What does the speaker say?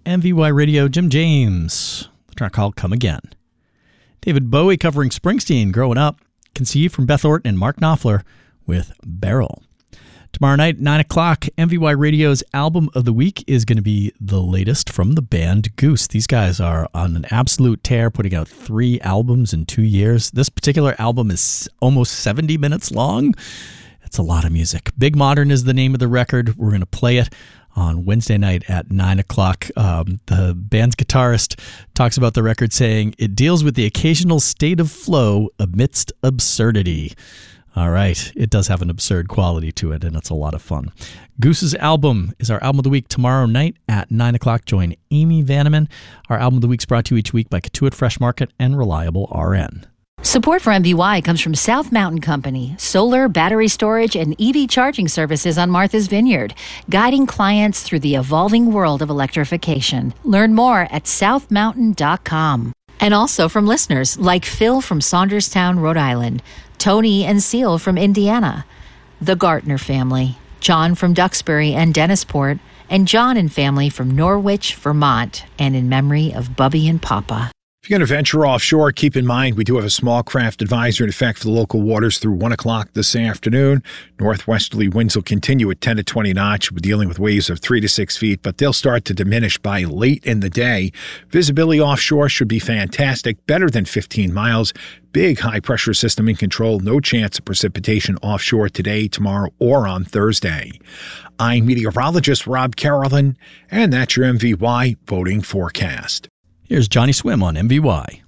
MVY Radio, Jim James. The track called Come Again. David Bowie covering Springsteen, Growing Up. Conceived from Beth Orton and Mark Knopfler with Barrel. Tomorrow night, 9 o'clock, MVY Radio's album of the week is going to be the latest from the band Goose. These guys are on an absolute tear, putting out 3 albums in 2 years. This particular album is almost 70 minutes long. It's a lot of music. Big Modern is the name of the record. We're going to play it on Wednesday night at 9 o'clock. The band's guitarist talks about the record saying, it deals with the occasional state of flow amidst absurdity. All right. It does have an absurd quality to it, and it's a lot of fun. Goose's album is our album of the week tomorrow night at 9 o'clock. Join Amy Vanneman. Our album of the week is brought to you each week by Katuitt Fresh Market and Reliable RN. Support for MVY comes from South Mountain Company, solar, battery storage, and EV charging services on Martha's Vineyard, guiding clients through the evolving world of electrification. Learn more at southmountain.com. And also from listeners like Phil from Saunderstown, Rhode Island, Tony and Seal from Indiana, the Gartner family, John from Duxbury and Dennisport, and John and family from Norwich, Vermont, and in memory of Bubby and Papa. If you're going to venture offshore, keep in mind we do have a small craft advisory in effect for the local waters through 1 o'clock this afternoon. Northwesterly winds will continue at 10 to 20 knots. We're dealing with waves of 3 to 6 feet, but they'll start to diminish by late in the day. Visibility offshore should be fantastic, better than 15 miles. Big high-pressure system in control. No chance of precipitation offshore today, tomorrow, or on Thursday. I'm meteorologist Rob Carolyn, and that's your MVY voting forecast. Here's Johnny Swim on MVY.